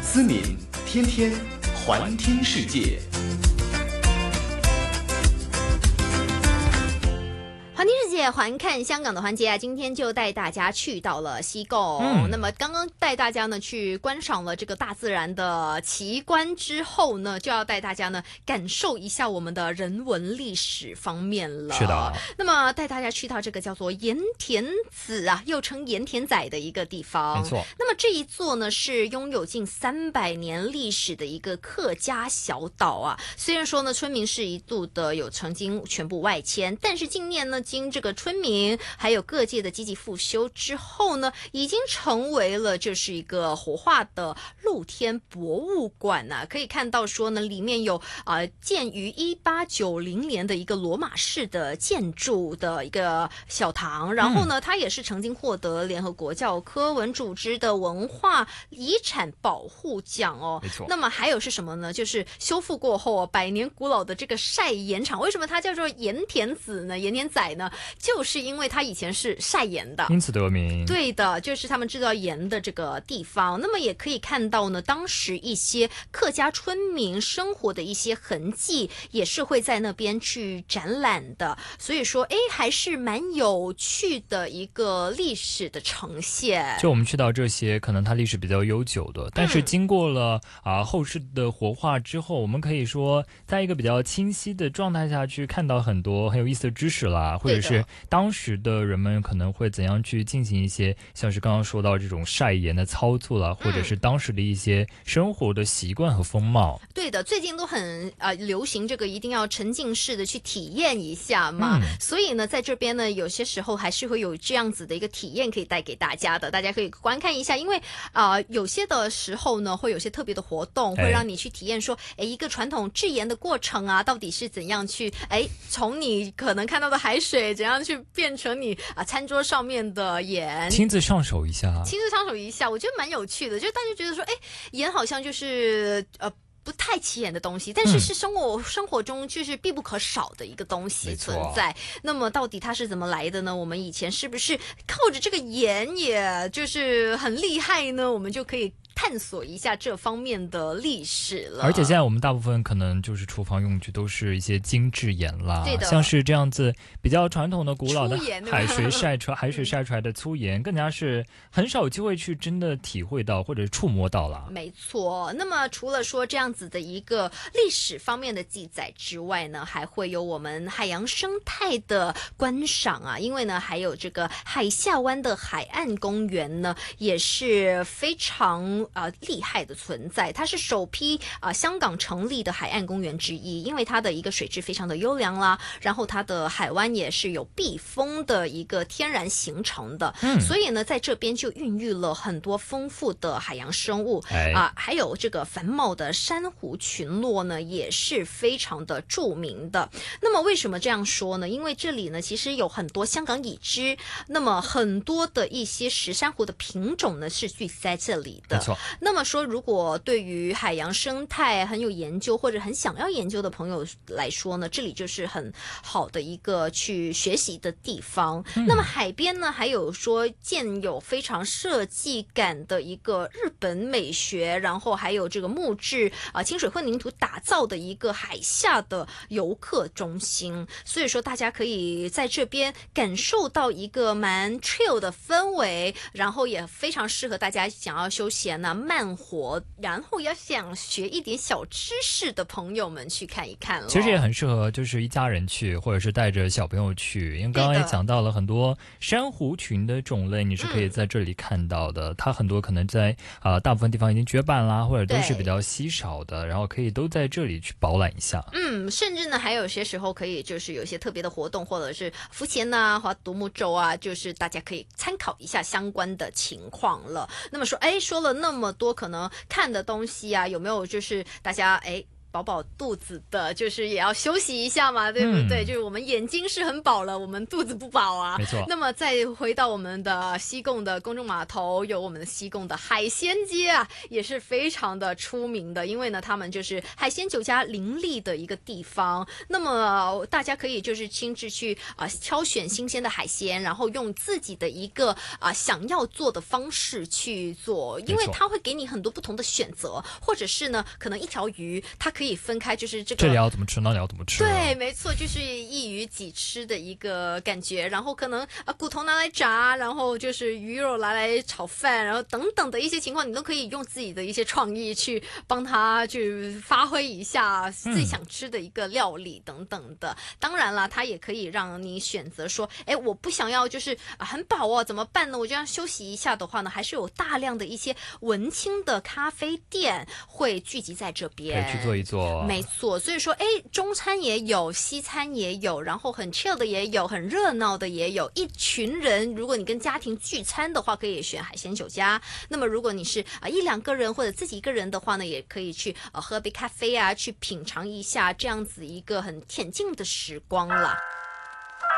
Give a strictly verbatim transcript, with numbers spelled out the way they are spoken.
思敏天天环听世界。 环听世界，环看香港的环节啊，今天就带大家去到了西贡。嗯、那么刚刚带大家呢去观赏了这个大自然的奇观之后呢，就要带大家呢感受一下我们的人文历史方面了。 是的。 那么带大家去到这个叫做盐田子啊，又称盐田仔的一个地方。 没错。 那么这一座呢是拥有近三百年历史的一个客家小岛啊。虽然说呢村民是一度的有曾经全部外迁，但是近年呢。经这个村民还有各界的积极复修之后呢，已经成为了就是一个活化的露天博物馆呐、啊。可以看到说呢，里面有啊、呃、建于一八九零年的一个罗马式的建筑的一个小堂，然后呢，嗯、它也是曾经获得联合国教科文组织的文化遗产保护奖哦。 没错。 那么还有是什么呢？就是修复过后、哦、百年古老的这个晒盐场，为什么它叫做盐田子呢？盐田仔呢？就是因为它以前是晒盐的， 因此得名。 对的，就是他们制造盐的这个地方。那么也可以看到呢，当时一些客家村民生活的一些痕迹，也是会在那边去展览的。所以说，哎，还是蛮有趣的一个历史的呈现。 就我们去到这些，可能它历史比较悠久的，但是经过了啊、呃、后世的活化之后，我们可以说，在一个比较清晰的状态下去看到很多很有意思的知识啦。或者是当时的人们可能会怎样去进行一些像是刚刚说到这种晒盐的操作啦，或者是当时的一些生活的习惯和风貌。 对的，最近都很呃流行这个一定要沉浸式的去体验一下嘛、嗯、所以呢在这边呢有些时候还是会有这样子的一个体验可以带给大家的，大家可以观看一下。因为啊、呃、有些的时候呢会有些特别的活动会让你去体验说哎一个传统制盐的过程啊，到底是怎样去哎从你可能看到的海水怎样去变成你啊餐桌上面的盐， 亲自上手一下， 亲自上手一下，我觉得蛮有趣的。就大家觉得说，哎，盐好像就是呃不太起眼的东西，但是是生活、嗯、生活中就是必不可少的一个东西存在。那么到底它是怎么来的呢？我们以前是不是靠着这个盐，也就是很厉害呢？我们就可以探索一下这方面的历史了。 而且现在我们大部分可能就是厨房用具都是一些精致盐啦， 对的， 像是这样子比较传统的古老的海水晒出海水晒出来的粗盐，更加是很少有机会去真的体会到或者触摸到了。 没错。那么除了说这样子的一个历史方面的记载之外呢，还会有我们海洋生态的观赏啊。因为呢还有这个海下湾的海岸公园呢也是非常呃，厉害的存在，它是首批啊、呃、香港成立的海岸公园之一，因为它的一个水质非常的优良啦，然后它的海湾也是有避风的一个天然形成的，嗯，所以呢，在这边就孕育了很多丰富的海洋生物啊、 哎呃，还有这个繁茂的珊瑚群落呢，也是非常的著名的。那么为什么这样说呢？因为这里呢，其实有很多香港已知，那么很多的一些石珊瑚的品种呢，是聚集在这里的。 没错。 那么说，如果对于海洋生态很有研究或者很想要研究的朋友来说呢，这里就是很好的一个去学习的地方。嗯、那么海边呢，还有说建有非常设计感的一个日本美学，然后还有这个木质啊、呃、清水混凝土打造的一个海下的游客中心。所以说，大家可以在这边感受到一个蛮 chill 的氛围，然后也非常适合大家想要休闲啊慢活，然后要想学一点小知识的朋友们去看一看了。 其实也很适合就是一家人去，或者是带着小朋友去，因为刚刚也讲到了很多珊瑚群的种类你是可以在这里看到的、嗯、它很多可能在啊、呃、大部分地方已经绝版啦，或者都是比较稀少的，然后可以都在这里去饱览一下。 嗯，甚至呢还有些时候可以就是有些特别的活动，或者是浮潜啊划独木舟啊，就是大家可以参考一下相关的情况了。那么说哎说了那么多可能看的东西啊，有没有就是大家哎饱饱肚子的，就是也要休息一下嘛，对不对？ 嗯、 就是我们眼睛是很饱了，我们肚子不饱啊。 没错。 那么再回到我们的西贡的公众码头，有我们的西贡的海鲜街啊，也是非常的出名的，因为呢，他们就是海鲜酒家林立的一个地方。那么大家可以就是亲自去啊、呃、挑选新鲜的海鲜，然后用自己的一个啊、呃、想要做的方式去做，因为它会给你很多不同的选择，或者是呢，可能一条鱼它可以分开，就是这个这里要怎么吃，那里要怎么吃、啊？ 对，没错，就是一鱼几吃的一个感觉。然后可能啊骨头拿来炸，然后就是鱼肉拿来炒饭，然后等等的一些情况，你都可以用自己的一些创意去帮他去发挥一下自己想吃的一个料理等等的。嗯、当然啦，它也可以让你选择说，哎，我不想要就是、啊、很饱哦，怎么办呢？我就要休息一下的话呢，还是有大量的一些文青的咖啡店会聚集在这边， 可以去做一做。 没错，所以说，哎，中餐也有，西餐也有，然后很 chill 的也有，很热闹的也有。一群人，如果你跟家庭聚餐的话，可以选海鲜酒家。那么如果你是啊、呃、一两个人或者自己一个人的话呢，也可以去呃喝杯咖啡啊，去品尝一下这样子一个很恬静的时光啦。